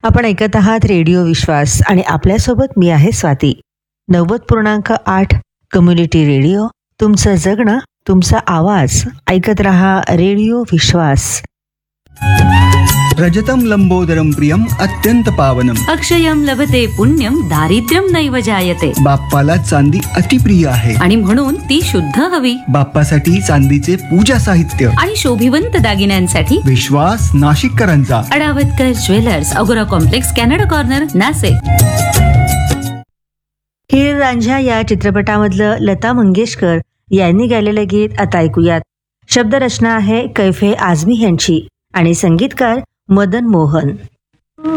आपण ऐकत आहात रेडिओ विश्वास आणि आपल्यासोबत मी आहे स्वाती. 90.8 कम्युनिटी रेडिओ, तुमचं जगणं, तुमचा आवाज. ऐकत रहा रेडिओ विश्वास. रजतं लंबोदरं प्रियम अत्यंत पावनम. अक्षयम लभते पुण्यम दारिद्र्यम नैव जायते. बाप्पाला चांदी अतिप्रिय आहे आणि म्हणून ती शुद्ध हवी. बाप्पासाठी चांदीचे पूजा साहित्य आणि शोभिवंत दागिन्यांसाठी विश्वास नाशिककरांचा. अडावतकर ज्वेलर्स, अगोरा कॉम्प्लेक्स, कॅनडा कॉर्नर, नाशिक. हिर रांझा या चित्रपटामधलं लता मंगेशकर यांनी गायलेलं गीत आता ऐकूयात. शब्दरचना आहे कैफे आझमी यांची आणि संगीतकार मदन मोहन.